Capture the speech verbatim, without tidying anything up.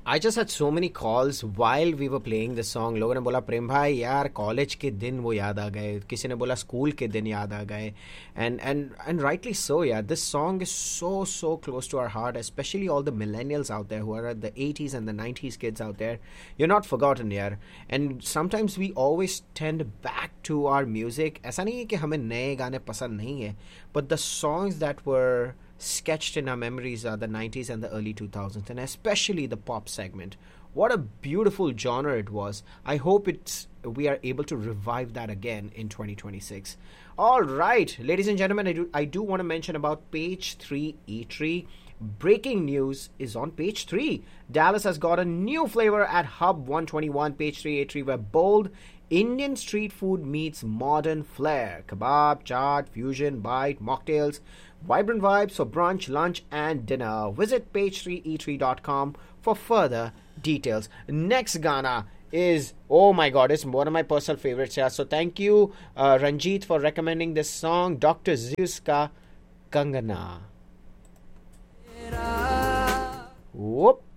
I just had so many calls while we were playing this song. लोगों ने बोला प्रेम भाई यार कॉलेज के दिन वो याद आ गए, किसी ने बोला स्कूल के दिन याद आ गए, and and and rightly so. Yeah, this song is so so close to our heart, especially all the millennials out there who are at the eighties and the nineties kids out there. You're not forgotten, यार. And sometimes we always tend back to our music. ऐसा नहीं है कि हमें नए गाने पसंद नहीं है, but the songs that were sketched in our memories are the nineties and the early two thousands, and especially the pop segment. What a beautiful genre it was. I hope it's we are able to revive that again in twenty twenty-six. All right, ladies and gentlemen, I do, I do want to mention about Page three Eatery. Breaking news is on Page three. Dallas has got a new flavor at Hub one twenty-one Page three Eatery, where bold Indian street food meets modern flair. Kebab, chaat, fusion, bite, mocktails, vibrant vibes for brunch, lunch, and dinner. Visit page three eatery dot com for further details. Next Ghana is, oh my god, it's one of my personal favorites here. So thank you, uh, Ranjit, for recommending this song, Doctor Zeus ka Kangana. Whoop.